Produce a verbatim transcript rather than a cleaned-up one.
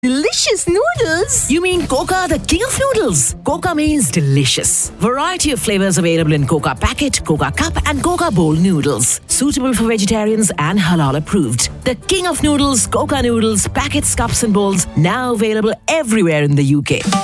Delicious noodles? You mean Coca, the king of noodles? Coca means delicious. Variety of flavors available in Coca packet, Coca cup and Coca bowl noodles. Suitable for vegetarians and halal approved. The king of noodles, Coca noodles, packets, cups and bowls, now available everywhere in the U K.